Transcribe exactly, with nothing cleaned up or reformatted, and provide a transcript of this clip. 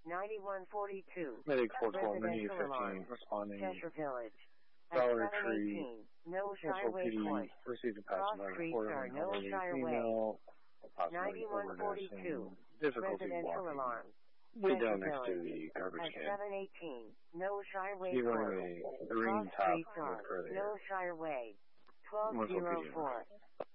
ninety-one forty-two. Medic four twelve, Residential fifteen, alarm. responding. Cheshire Village. At Dollar seven Tree. eighteen. No Central Shire P D Waypoint. received a Cross passenger Streets report are of an no elderly Shire Way. female, possibly ninety-one forty-two. overdosing, difficulty Residential walking. alarm. Way Cheshire down next to Village. the garbage At can. seven eighteen. No Shire He's wearing Waypoint. a green Cross top Streets with are curly no hair. Shire Way. twelve Muscle oh P D. four.